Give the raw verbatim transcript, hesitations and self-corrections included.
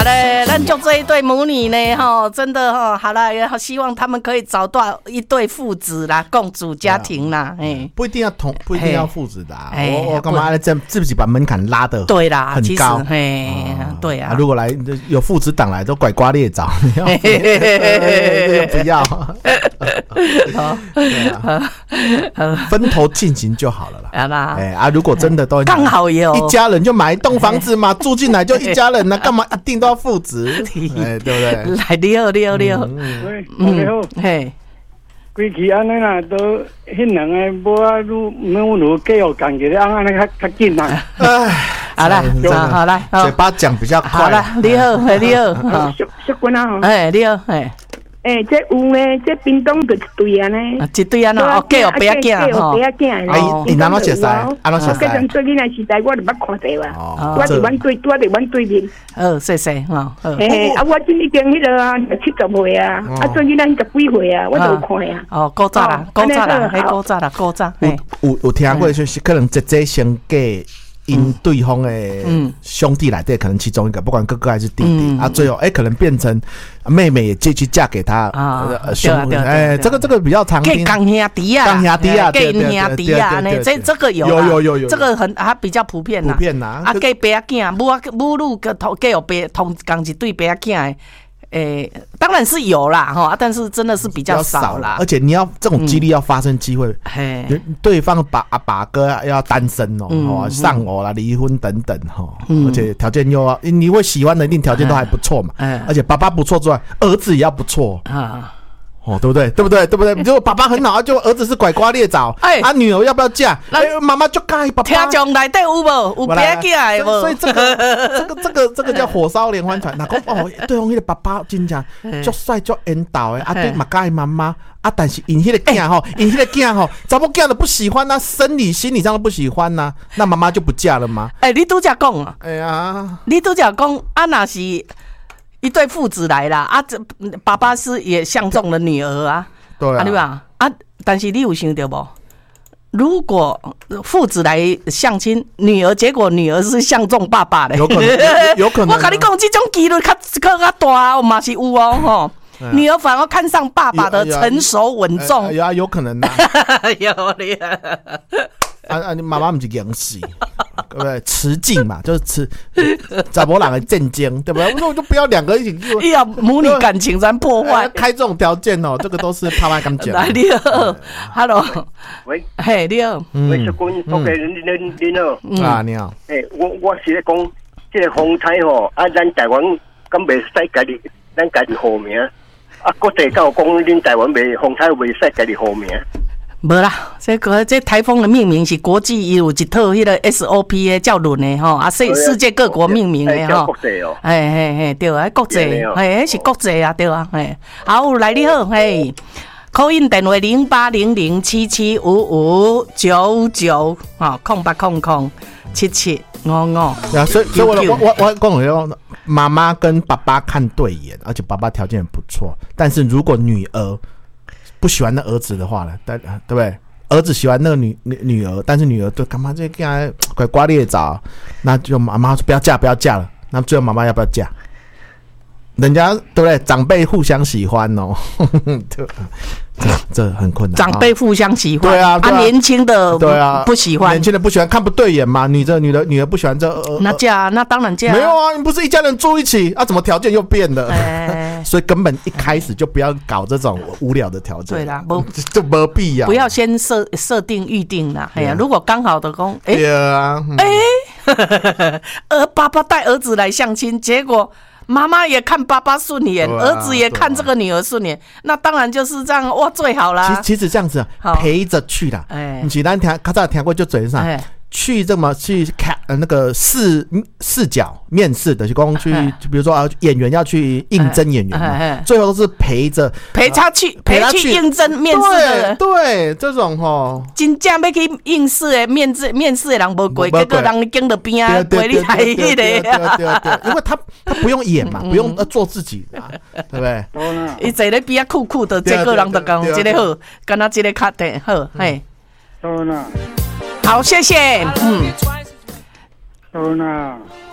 嘞，咱就这一对母女呢，哈，真的哈，好了，也希望他们可以找到一对父子啦，共组家庭啦，哎， 不一定要同，不一定要父子的、啊。我我干嘛呢？这自己把门槛拉得对啦，很高， 嘿，对啊。 如果来有父子党来，都拐瓜裂枣，你要不要？对啊，分头进行就好了啦。 好啦， 哎啊，如果真的都刚好有一家人，就买一栋房子嘛，住进来就一家人了，干嘛一定都要父子？哎，对不对？ 来，你好，你好，你好， 你好， 嘿。 规期安尼啦，都迄两个无啊，愈愈愈计互干起来，安尼较较紧啦。 哎， 好了，好来， 嘴巴讲比较快。 好了，你好，你好， 小小君啊， 哎，你好，哎。 诶，这有呢，这冰冻就一对啊呢， 一对啊喏，哦，计有白囝吼，白囝， 哎，你哪能熟悉？安怎熟悉？ 我跟做囡仔时代，我就捌看到啊，我伫阮对，我伫阮对面。 哦，谢谢哈。 诶，啊，我今已经迄个啊，七十岁啊，啊，做囡仔十几岁啊，我都有看啊。 哦，古早啦，古早啦，迄古早啦，古早。 有有听过，就是可能姐姐先嫁。因对方的兄弟来对，可能其中一个，不管哥哥还是弟弟、嗯、啊，最后哎、欸，可能变成妹妹也继续嫁给他啊，兄弟哎，这个这个比较常听。 港兄弟啊， 港兄弟啊， 对对对对啊，那这这个有有有有有， 这个很还比较普遍呐， 普遍呐。 啊，嫁伯仔囝，母母女个同嫁有伯同同一对伯仔囝的。诶、欸，当然是有啦，哈，但是真的是比较少啦。 而且你要这种几率要发生机会， 嗯、 对方把阿爸哥要单身哦，嗯嗯、丧偶啦、离婚等等哈，嗯、而且条件又要你会喜欢的，一定条件都还不错嘛，嗯、而且爸爸不错之外，儿子也要不错啊。哦，对不对？对不对？对不对？如果爸爸很好，就儿子是拐瓜裂枣，哎，啊，女儿要不要嫁？哎，妈妈就该爸爸。 听众内底有无？有别起来无？ 所以这个这个这个这个叫火烧连环船。那讲哦，对方迄个爸爸真正足帅足缘投的，啊，对嘛该妈妈啊，但是因迄个囝吼，因迄个囝吼，查某囝都不喜欢呐，生理心理上都不喜欢呐，那妈妈就不嫁了吗？ 哎，你拄则讲啊， 哎呀， 你拄则讲啊，那是。一对父子来啦啊！这爸爸是也相中了女儿啊， 对啊， 对吧？啊，但是你有想到不？如果父子来相亲，女儿结果女儿是相中爸爸的， 有可能，有可能。 我跟你讲，这种几率较较较大，嘛是有哦吼。女儿反而看上爸爸的成熟稳重， 有啊，有可能的。 有厉害。 啊啊！你妈妈不是演戏，对不对？雌竞嘛，就是雌查某人的战争，对不对？我说我就不要两个一起， 要母女感情咱破坏， 开这种条件哦，这个都是拍卖刚讲。 来，你好 ，Hello， 喂， 嘿，你好， 喂，小公，OK，你你你好， 啊，你好， 诶，我我是咧讲，这个风采吼，啊，咱台湾敢袂使家己，咱家己好名，啊，国际敢有讲恁台湾袂风采袂使家己好名。 无啦，这个这台风的命名是国际有一套迄个 S O P 的教论的吼，啊世世界各国命名的吼，哎嘿嘿对啊，国际，嘿是国际啊对啊，嘿好来你好嘿，call in 电话零八零零七七五五九九哈，空八空空七七五五。 啊，所以所以我我我我跟我说，妈妈跟爸爸看对眼，而且爸爸条件很不错，但是如果女儿不喜欢那儿子的话呢，对对不对？儿子喜欢那个女女女儿，但是女儿对干嘛这个拐瓜裂枣，那就妈妈说不要嫁，不要嫁了。那最后妈妈要不要嫁？人家对不对？长辈互相喜欢哦，这这很困难。 长辈互相喜欢， 对啊， 啊，年轻的对啊不喜欢， 年轻的不喜欢，看不对眼嘛。女的女的女的不喜欢这，呃、 那嫁那当然嫁。 没有啊，你不是一家人住一起啊？怎么条件又变了？欸、所以根本一开始就不要搞这种无聊的条件。 对啦，不就没必要。 不要先设设定预定啦。哎呀，如果刚好的公，哎、欸， 对啊， 哎、欸，儿爸爸带儿子来相亲，结果。妈妈也看爸爸顺眼，啊、儿子也看这个女儿顺眼，啊、那当然就是这样哇，最好啦。 其其实这样子陪着去啦，哎，不是咱听，较早听过就嘴上。哎去这么去看呃那个试试角面试的，就光去，就比如说啊演员要去应征演员嘛，最后都是陪着陪他去陪他去应征面试的人， 对这种吼， 真正要去应试的面试面试的人无过，结果人经到边啊，过你来迄个，对对对，因为他他不用演嘛，不用做自己嘛，对不对？ 伊坐咧边啊酷酷的，结果人就讲这个好，跟他这个卡的好，嘿，好，谢谢，嗯。 好啦。